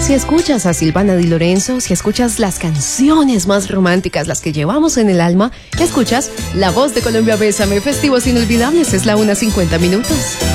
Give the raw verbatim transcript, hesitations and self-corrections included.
Si escuchas a Silvana Di Lorenzo, si escuchas las canciones más románticas, las que llevamos en el alma, escuchas La Voz de Colombia, Bésame, festivos inolvidables, es la una cincuenta minutos.